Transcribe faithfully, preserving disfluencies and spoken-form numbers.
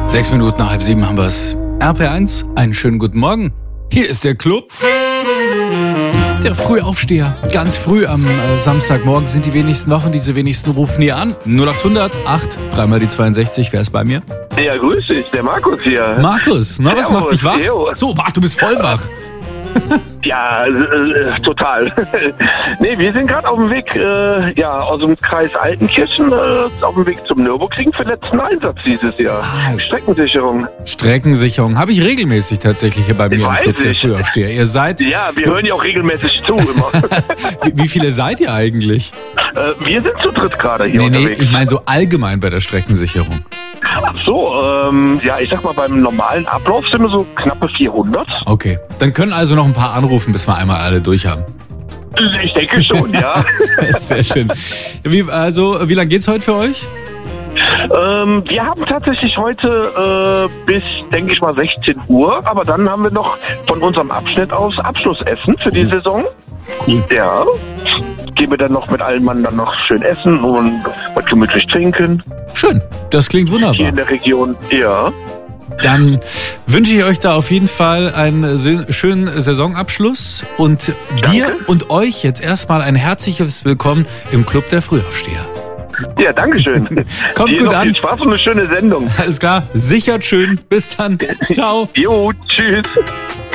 Sechs Minuten nach halb sieben haben wir es. R P eins, einen schönen guten Morgen. Hier ist der Club. Der Frühaufsteher. Ganz früh am äh, Samstagmorgen sind die wenigsten wach und diese wenigsten rufen hier an. null acht hundert acht, dreimal die zweiundsechzig. Wer ist bei mir? Ja, grüß dich, der Markus hier. Markus, na, was Servus, macht dich wach? Servus. So, wach, du bist voll wach. Ja, äh, total. Nee, wir sind gerade auf dem Weg äh, ja, aus dem Kreis Altenkirchen äh, auf dem Weg zum Nürburgring für den letzten Einsatz dieses Jahr. Ah. Streckensicherung. Streckensicherung habe ich regelmäßig tatsächlich hier bei mir im Weiß Club der ich. Frühaufsteher. Ihr seid, Ja, wir hören ja auch regelmäßig zu immer. wie, wie viele seid ihr eigentlich? äh, wir sind zu dritt gerade hier Nee, nee, unterwegs. ich meine so allgemein bei der Streckensicherung. Ach so, ähm, ja, ich sag mal, beim normalen Ablauf sind wir so knappe vierhundert. Okay, dann können also noch ein paar anrufen, bis wir einmal alle durch haben. Ich denke schon, ja. Sehr schön. Wie, also, wie lange geht's heute für euch? Ähm, wir haben tatsächlich heute äh, bis, denke ich mal, sechzehn Uhr, aber dann haben wir noch von unserem Abschnitt aus Abschlussessen für die Saison. Cool. Ja, gehen wir dann noch mit allen Mann dann noch schön essen und was gemütlich trinken. Schön, das klingt Hier wunderbar. in der Region, ja. Dann wünsche ich euch da auf jeden Fall einen se- schönen Saisonabschluss und dir Danke. und euch jetzt erstmal ein herzliches Willkommen im Club der Frühaufsteher. Ja, dankeschön. Kommt Dir gut noch an. viel Spaß und eine schöne Sendung. Alles klar, sichert schön. Bis dann. Ciao. Jo, tschüss.